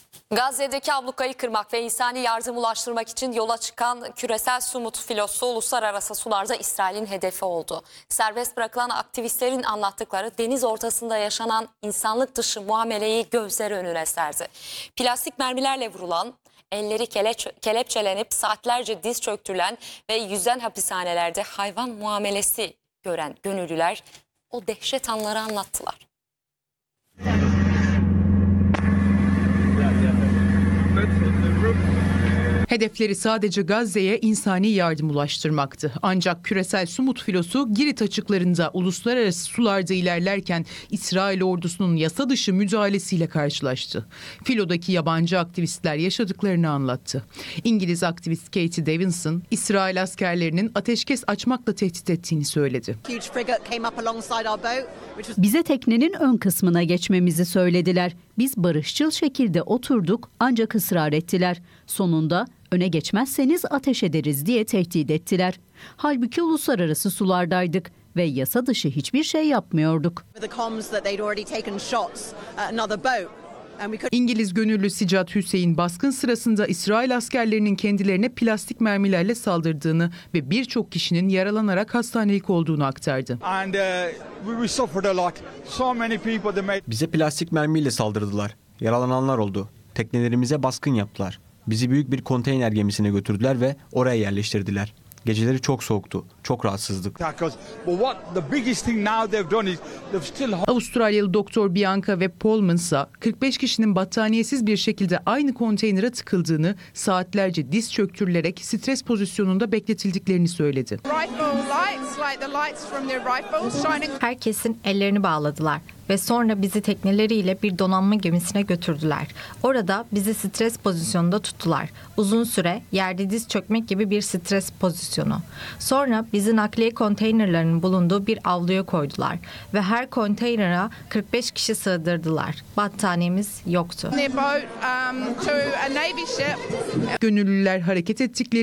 Gazze'deki ablukayı kırmak ve insani yardım ulaştırmak için yola çıkan küresel Sumut filosu uluslararası sularda İsrail'in hedefi oldu. Serbest bırakılan aktivistlerin anlattıkları deniz ortasında yaşanan insanlık dışı muameleyi gözler önüne serdi. Plastik mermilerle vurulan, elleri kelepçelenip saatlerce diz çöktürülen ve yüzen hapishanelerde hayvan muamelesi gören gönüllüler o dehşet anları anlattılar. Hedefleri sadece Gazze'ye insani yardım ulaştırmaktı. Ancak küresel Sumut filosu Girit açıklarında uluslararası sularda ilerlerken İsrail ordusunun yasa dışı müdahalesiyle karşılaştı. Filodaki yabancı aktivistler yaşadıklarını anlattı. İngiliz aktivist Katie Davidson, İsrail askerlerinin ateşkes açmakla tehdit ettiğini söyledi. Bize teknenin ön kısmına geçmemizi söylediler. Biz barışçıl şekilde oturduk ancak ısrar ettiler. Sonunda öne geçmezseniz ateş ederiz diye tehdit ettiler. Halbuki uluslararası sulardaydık ve yasa dışı hiçbir şey yapmıyorduk. İngiliz gönüllü Sicat Hüseyin baskın sırasında İsrail askerlerinin kendilerine plastik mermilerle saldırdığını ve birçok kişinin yaralanarak hastanelik olduğunu aktardı. Bize plastik mermiyle saldırdılar. Yaralananlar oldu. Teknelerimize baskın yaptılar. Bizi büyük bir konteyner gemisine götürdüler ve oraya yerleştirdiler. Geceleri çok soğuktu. Çok rahatsızdık. Avustralyalı doktor Bianca ve Polman ise 45 kişinin battaniyesiz bir şekilde aynı konteynere tıkıldığını, saatlerce diz çöktürülerek stres pozisyonunda bekletildiklerini söyledi. Herkesin ellerini bağladılar ve sonra bizi tekneleriyle bir donanma gemisine götürdüler. Orada bizi stres pozisyonunda tuttular. Uzun süre yerde diz çökmek gibi bir stres pozisyonu. Sonra bizi nakliye konteynerlarının bulunduğu bir avluya koydular ve her konteynere 45 kişi sığdırdılar. Battaniyemiz yoktu. Gönüllüler hareket ettikleri